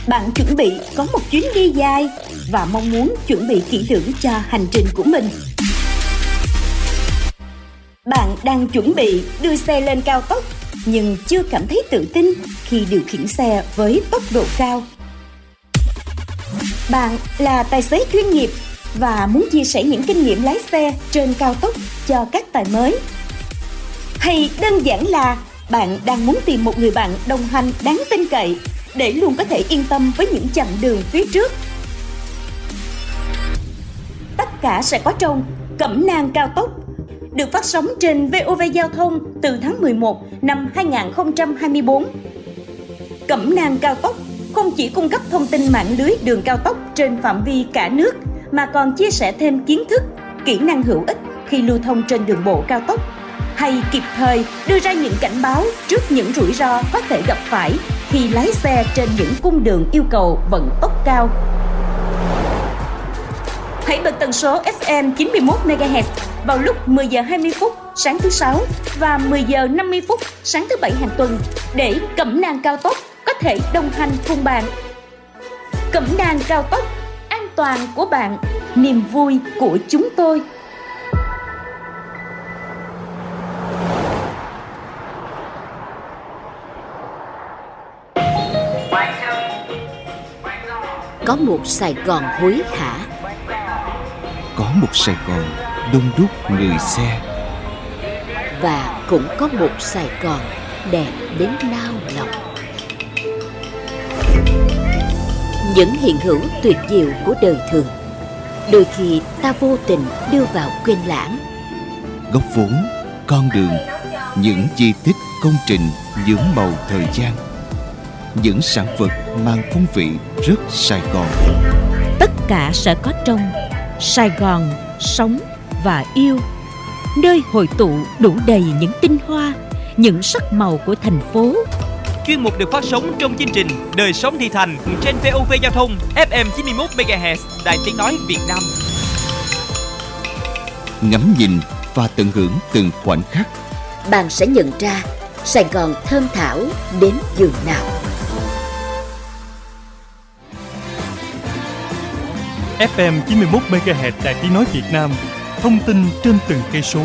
Bạn chuẩn bị có một chuyến đi dài và mong muốn chuẩn bị kỹ lưỡng cho hành trình của mình. Bạn đang chuẩn bị đưa xe lên cao tốc nhưng chưa cảm thấy tự tin khi điều khiển xe với tốc độ cao. Bạn là tài xế chuyên nghiệp và muốn chia sẻ những kinh nghiệm lái xe trên cao tốc cho các tài mới. Hay đơn giản là bạn đang muốn tìm một người bạn đồng hành đáng tin cậy để luôn có thể yên tâm với những chặng đường phía trước. Tất cả sẽ có trong Cẩm nang cao tốc, được phát sóng trên VOV Giao thông từ tháng 11 năm 2024. Cẩm nang cao tốc không chỉ cung cấp thông tin mạng lưới đường cao tốc trên phạm vi cả nước, mà còn chia sẻ thêm kiến thức, kỹ năng hữu ích khi lưu thông trên đường bộ cao tốc, hay kịp thời đưa ra những cảnh báo trước những rủi ro có thể gặp phải khi lái xe trên những cung đường yêu cầu vận tốc cao. Hãy bật tần số FM 91 MHz vào lúc 10 giờ 20 phút sáng thứ Sáu và 10 giờ 50 phút sáng thứ Bảy hàng tuần để Cẩm nang cao tốc có thể đồng hành cùng bạn. Cẩm nang cao tốc, an toàn của bạn, niềm vui của chúng tôi. Có một Sài Gòn hối hả, có một Sài Gòn đông đúc người xe, và cũng có một Sài Gòn đẹp đến nao lòng. Những hiện hữu tuyệt diệu của đời thường, đôi khi ta vô tình đưa vào quên lãng. Góc vốn, con đường, những di tích công trình nhuốm màu thời gian, những sản vật mang phong vị rất Sài Gòn. Tất cả sẽ có trong Sài Gòn sống và yêu, nơi hội tụ đủ đầy những tinh hoa, những sắc màu của thành phố. Chuyên mục được phát sóng trong chương trình Đời sống thị thành trên VOV Giao thông FM 91 MHz, Đài Tiếng nói Việt Nam. Ngắm nhìn và tận hưởng từng khoảnh khắc, Bạn sẽ nhận ra Sài Gòn thơm thảo đến giường nào. FM 91 MHz, Đài Tiếng nói Việt Nam. Thông tin trên từng cây số.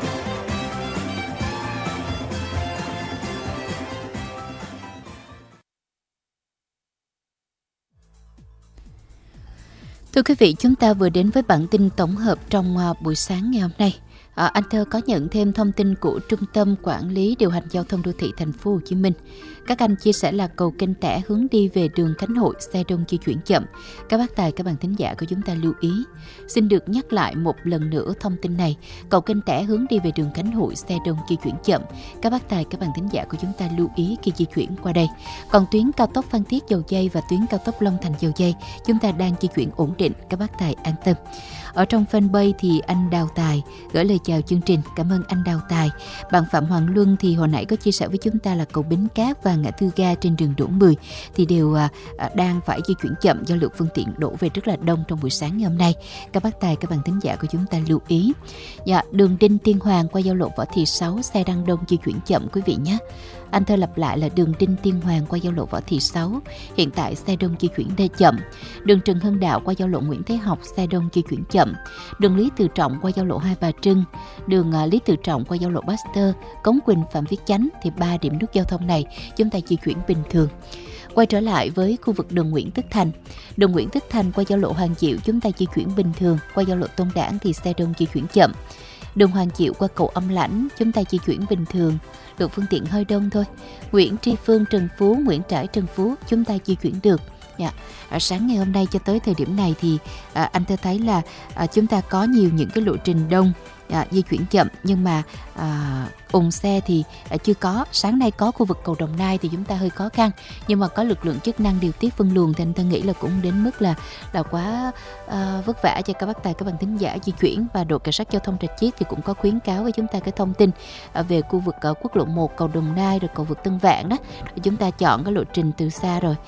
Thưa quý vị, chúng ta vừa đến với bản tin tổng hợp trong buổi sáng ngày hôm nay. Anh Thơ có nhận thêm thông tin của Trung tâm Quản lý Điều hành Giao thông Đô thị Thành phố Hồ Chí Minh. Các anh chia sẻ là cầu Kênh Tẻ hướng đi về đường Khánh Hội xe đông di chuyển chậm. Các bác tài, các bạn thính giả của chúng ta lưu ý. Xin được nhắc lại một lần nữa thông tin này. Cầu Kênh Tẻ hướng đi về đường Khánh Hội xe đông di chuyển chậm. Các bác tài, các bạn thính giả của chúng ta lưu ý khi di chuyển qua đây. Còn tuyến cao tốc Phan Thiết Dầu Giây và tuyến cao tốc Long Thành Dầu Giây chúng ta đang di chuyển ổn định. Các bác tài an tâm. Ở trong fanpage thì anh Đào Tài gửi lời chào chương trình. Cảm ơn anh Đào Tài. Bạn Phạm Hoàng Luân thì hồi nãy có chia sẻ với chúng ta là cầu Bến Cát và ngã tư ga trên đường Đỗ Mười thì đều đang phải di chuyển chậm do lượng phương tiện đổ về rất là đông trong buổi sáng ngày hôm nay. Các bác tài, các bạn thính giả của chúng ta lưu ý. Đường Đinh Tiên Hoàng qua giao lộ Võ Thị Sáu xe đang đông di chuyển chậm quý vị nhé. Anh Thơ lặp lại là đường Đinh Tiên Hoàng qua giao lộ Võ Thị Sáu hiện tại xe đông di chuyển đê chậm. Đường Trần Hưng Đạo qua giao lộ Nguyễn Thế Học xe đông di chuyển chậm. Đường Lý Tự Trọng qua giao lộ Hai Bà Trưng, đường Lý Tự Trọng qua giao lộ Baxter, Cống Quỳnh, Phạm Viết Chánh thì 3 điểm nút giao thông này chúng ta di chuyển bình thường. Quay trở lại với khu vực đường Nguyễn Tất Thành. Đường Nguyễn Tất Thành qua giao lộ Hoàng Diệu chúng ta di chuyển bình thường. Qua giao lộ Tôn Đản thì xe đông di chuyển chậm. Đường Hoàng Diệu qua cầu Âm Lãnh chúng ta di chuyển bình thường, lượng phương tiện hơi đông thôi. Nguyễn Tri Phương, Trần Phú, Nguyễn Trãi, Trần Phú chúng ta di chuyển được. Sáng ngày hôm nay cho tới thời điểm này thì anh Thơ thấy là chúng ta có nhiều những cái lộ trình đông di chuyển chậm, nhưng mà ùn xe thì chưa có. Sáng nay có khu vực cầu Đồng Nai thì chúng ta hơi khó khăn, nhưng mà có lực lượng chức năng điều tiết phân luồng thì anh Thơ nghĩ là cũng đến mức là quá vất vả cho các bác tài, các bạn thính giả di chuyển. Và đội cảnh sát giao thông Rạch Chiếc thì cũng có khuyến cáo với chúng ta cái thông tin về khu vực quốc lộ 1 cầu Đồng Nai rồi cầu vượt Tân Vạn đó, chúng ta chọn cái lộ trình từ xa rồi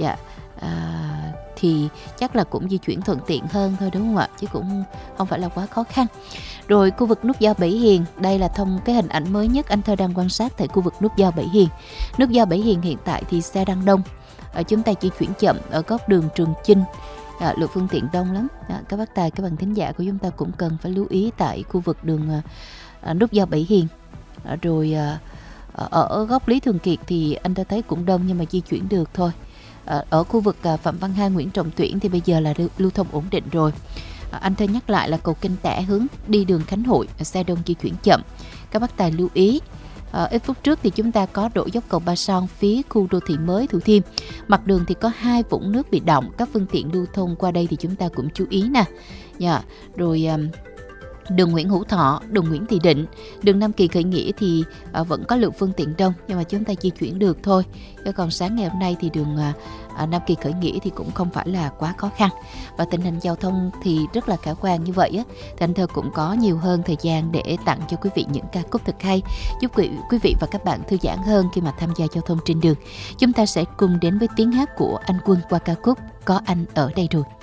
thì chắc là cũng di chuyển thuận tiện hơn thôi, đúng không ạ, chứ cũng không phải là quá khó khăn. Rồi khu vực nút giao Bảy Hiền, đây là cái hình ảnh mới nhất anh Thơ đang quan sát tại khu vực nút giao Bảy Hiền. Nút giao Bảy Hiền hiện tại thì xe đang đông. chúng ta di chuyển chậm ở góc đường Trường Chinh, lượng phương tiện đông lắm. Các bác tài, các bạn thính giả của chúng ta cũng cần phải lưu ý tại khu vực đường nút giao Bảy Hiền. Rồi ở góc Lý Thường Kiệt thì anh ta thấy cũng đông nhưng mà di chuyển được thôi. Ở khu vực Phạm Văn Hai, Nguyễn Trọng Tuyển thì bây giờ là lưu thông ổn định rồi. Anh thơ nhắc lại là cầu Kênh Tẻ hướng đi đường Khánh Hội, xe đông di chuyển chậm. Các bác tài lưu ý. Ít phút trước thì chúng ta có đổ dốc cầu Ba Son phía khu đô thị mới Thủ Thiêm. Mặt đường thì có 2 vũng nước bị đọng, các phương tiện lưu thông qua đây thì chúng ta cũng chú ý nè. Rồi đường Nguyễn Hữu Thọ, đường Nguyễn Thị Định, đường Nam Kỳ Khởi Nghĩa thì vẫn có lượng phương tiện đông nhưng mà chúng ta di chuyển được thôi. Còn sáng ngày hôm nay thì đường Nam Kỳ Khởi Nghĩa thì cũng không phải là quá khó khăn. Và tình hình giao thông thì rất là khả quan như vậy á, thì anh Thơ cũng có nhiều hơn thời gian để tặng cho quý vị những ca khúc thật hay, giúp quý vị và các bạn thư giãn hơn khi mà tham gia giao thông trên đường. Chúng ta sẽ cùng đến với tiếng hát của anh Quân qua ca khúc Có Anh Ở Đây Rồi.